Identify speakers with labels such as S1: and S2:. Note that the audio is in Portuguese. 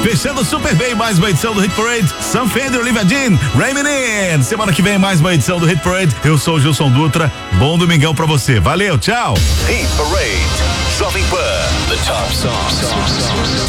S1: Fechando super bem mais uma edição do Hit Parade. Sam Fender, Olivia Dean, Rayman In. Semana que vem mais uma edição do Hit Parade. Eu sou o Gilson Dutra. Bom domingão pra você. Valeu, tchau.
S2: Hit Parade, Jovem Pan, the top songs.